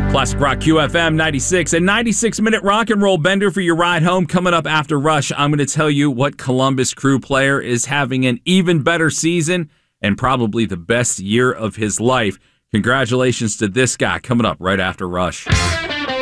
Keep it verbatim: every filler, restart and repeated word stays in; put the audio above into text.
Classic Rock Q F M ninety-six, a ninety-six minute rock and roll bender for your ride home. Coming up after Rush, I'm going to tell you what Columbus Crew player is having an even better season and probably the best year of his life. Congratulations to this guy, coming up right after Rush.